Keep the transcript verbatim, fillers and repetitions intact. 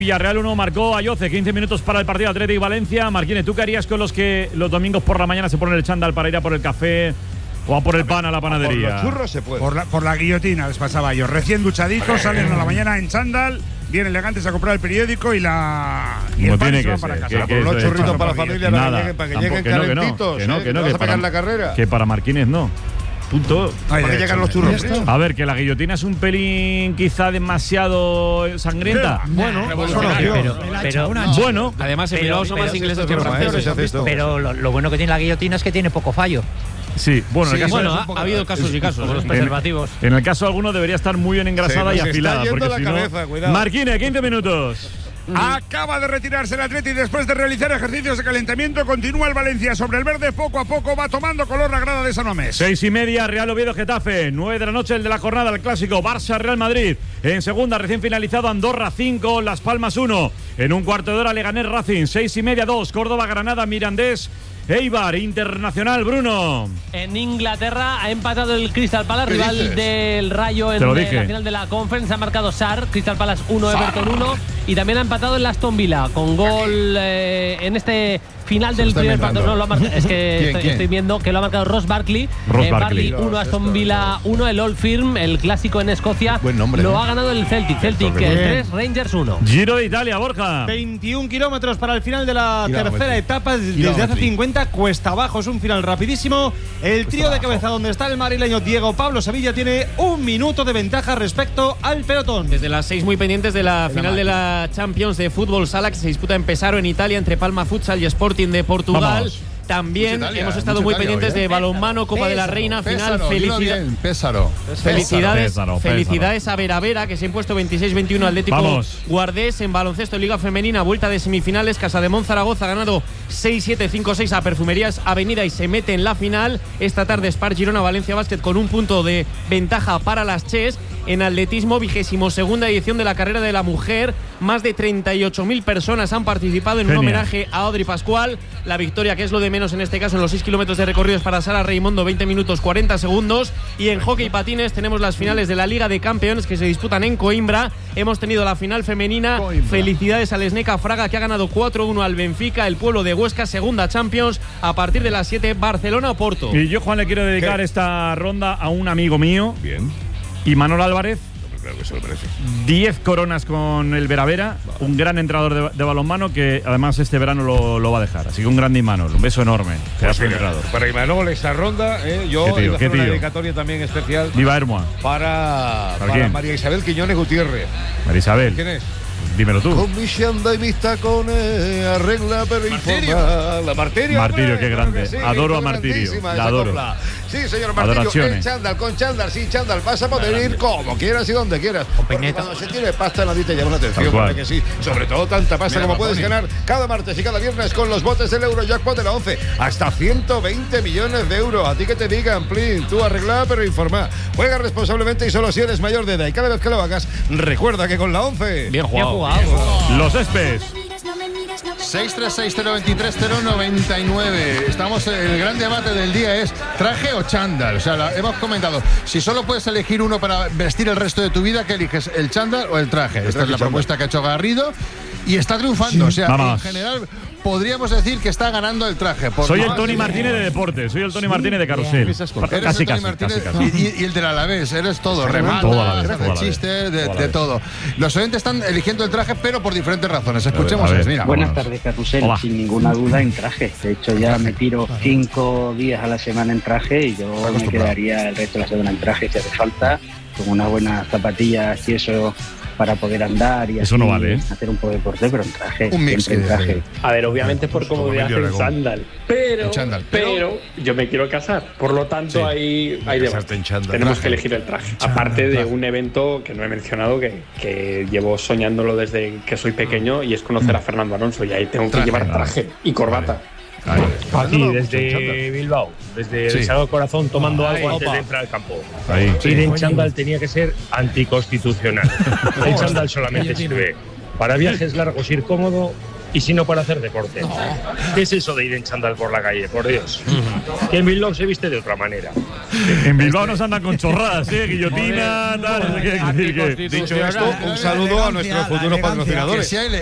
Villarreal uno, marcó Ayoce, quince minutos para el partido Atlético y Valencia. Marquines, ¿tú qué harías con los que los domingos por la mañana se ponen el chándal para ir a por el café o a por el pan a la panadería? Por los churros se puede. Por la, por la guillotina les pasaba yo. Recién duchaditos, salen a la mañana en chándal, bien elegantes a comprar el periódico y la y el pan y se van para casa. Por los churritos para la familia, para que lleguen, para que lleguen calentitos. Que no, que no, vas que a pegar la carrera. Que para Marquines no. Punto. Para que llegan los churros. A ver, que la guillotina es un pelín quizá demasiado sangrienta. Bueno, pero, pero bueno. Además, en Bilbao son más ingleses que franceses. Pero lo, lo bueno que tiene la guillotina es que tiene poco fallo. Sí, bueno, en el caso bueno ha, ha habido casos y casos. Los preservativos. En, en el caso de alguno debería estar muy bien engrasada sí, y afilada. Porque la si cabeza, no, cuidado. Marquines, quince minutos. Acaba de retirarse el Atleti después de realizar ejercicios de calentamiento. Continúa el Valencia sobre el verde. Poco a poco va tomando color la grada de San Mamés. Seis y media, Real Oviedo Getafe. Nueve de la noche, el de la jornada, el clásico Barça Real Madrid. En segunda, recién finalizado, Andorra cinco, Las Palmas uno. En un cuarto de hora, Leganés Racing. Seis y media, dos. Córdoba Granada, Mirandés Eibar, Internacional, Bruno. En Inglaterra ha empatado el Crystal Palace, rival dices? del Rayo en la final de la Conference. Ha marcado Sarr, Crystal Palace uno, Everton uno. Y también ha empatado el Aston Villa con gol eh, en este final del primer partido. No, lo ha marcado, es que ¿Quién, estoy, quién? estoy viendo que lo ha marcado Ross Barkley. Ross eh, Barkley uno, Aston Villa uno. El Old Firm, el clásico en Escocia. Buen nombre, lo ¿eh? ha ganado el Celtic. Celtic tres, Rangers uno. Giro de Italia, Borja. veintiún kilómetros para el final de la Kilómetro. tercera etapa. Desde Kilómetro. hace cincuenta, cuesta abajo. Es un final rapidísimo. El trío de cabeza donde está el madrileño Diego Pablo Sevilla tiene un minuto de ventaja respecto al pelotón. Desde las seis muy pendientes de la final de la Champions de Fútbol Sala que se disputa en Pesaro, en Italia, entre Palma Futsal y Sporting de Portugal. Vamos. También Italia, hemos estado muy Italia pendientes hoy, ¿eh? de balonmano, Copa de la Reina, final. Felicidad, Pésaro. felicidades, Pésaro, Pésaro. felicidades a Vera Vera, que se ha impuesto veintiséis veintiuno Atlético Vamos. Guardés. En baloncesto Liga Femenina, vuelta de semifinales. Casademont Zaragoza ha ganado seis siete cinco seis a Perfumerías Avenida y se mete en la final. Esta tarde Spar Girona Valencia Basket con un punto de ventaja para las Ches. En atletismo, vigésimo segunda edición de la carrera de la mujer. Más de treinta y ocho mil personas han participado en Genial. un homenaje a Audrey Pascual. La victoria, que es lo de menos en este caso, en los seis kilómetros de recorrido es para Sara Reimondo, veinte minutos cuarenta segundos. Y en hockey patines tenemos las finales de la Liga de Campeones que se disputan en Coimbra. Hemos tenido la final femenina. Coimbra. Felicidades al Sneca Fraga, que ha ganado cuatro uno al Benfica, el pueblo de Huesca, segunda Champions. A partir de las siete, Barcelona o Porto. Y yo, Juan, le quiero dedicar ¿Qué? esta ronda a un amigo mío, Bien. Imanol Álvarez. Creo que se lo merece. diez coronas con el Veravera, un gran entrenador de, de balonmano que además este verano lo, lo va a dejar. Así que un grande Imanol, un beso enorme. Pues Gracias, mira, entrenador. para Imanol esa ronda, eh, yo Qué tío, iba a qué hacer una tío. dedicatoria también especial Viva Hermoa. para, ¿Para para quién? María Isabel Quiñones Gutiérrez. María Isabel, ¿Quién es? dímelo tú. Con mi chanda y mis tacones, arregla pero informa. La Martirio. Martirio, hombre, qué claro grande. que sí, Adoro a es Martirio, grandísima la esa adoro. copla. Sí, señor Martirio, Adoraciones. el chándal, con chándal, sí, chándal. Vas a poder ir como quieras y donde quieras. Porque peineta. cuando se tiene pasta nadie te llama la atención, Tal cual. ¿verdad que sí? Sobre todo tanta pasta Mira, como puedes Bad Bunny. ganar cada martes y cada viernes con los botes del Eurojackpot de la once. Hasta ciento veinte millones de euros. A ti que te digan, plin, tú arregla pero informa. Juega responsablemente y solo si eres mayor de edad. Y cada vez que lo hagas, recuerda que con la once… Bien jugado. Bien jugado. Los Espes. seis tres seis cero dos tres cero noventa y nueve. Estamos, el gran debate del día es traje o chándal. O sea, la- hemos comentado, si solo puedes elegir uno para vestir el resto de tu vida, ¿qué eliges? ¿El chándal o el traje? Esta traje es la chándal. propuesta que ha hecho Garrido y está triunfando. O sea, Vamos. en general podríamos decir que está ganando el traje. Por Soy el más- Tony Martínez de deportes, soy el Tony Martínez de Carrusel. Eres Casi, el Tony casi, casi, Martínez casi. Y, y- y el del Alavés, eres todo, remate, Todo a la vez, eres todo a de la vez. chiste, de, Todo a la de vez. todo. Los oyentes están eligiendo el traje, pero por diferentes razones. Escuchemos A ver, a ver. eso, mira. Buenas Buenas tardes, Carrusel. Hola. Sin ninguna duda en traje. De hecho, ya me tiro cinco días a la semana en traje y yo me acostumbrado. quedaría el resto de la semana en traje si hace falta, con unas buenas zapatillas y eso para poder andar y Eso así no vale, ¿eh? hacer un poco de deporte, pero en traje. Un mix siempre en de- traje. A ver, obviamente por comodidad Emilio en Aragón. chándal, pero, En chándal, pero yo me quiero casar, por lo tanto Sí. ahí hay casarte debate. en chándal. Tenemos Traje. que elegir el traje. Aparte de un evento que no he mencionado, que, que llevo soñándolo desde que soy pequeño y es conocer a Fernando Alonso y ahí tengo que Traje, llevar vale. traje y corbata. Ahí. Aquí, Chándal, desde chándal. Bilbao, desde Sí. el Sagrado Corazón, tomando algo Ay, antes opa. de entrar al campo. Ahí. Ir en chándal tenía que ser anticonstitucional. El chándal solamente sirve para viajes largos, ir cómodo y si no para hacer deporte. ¿Qué es eso de ir en chándal por la calle? Por Dios. Que en Bilbao se viste de otra manera. En Bilbao nos andan con chorradas, ¿eh? Guillotina, tal. No sé qué, decir que- Dicho esto, un saludo a nuestros futuros patrocinadores. Que si hay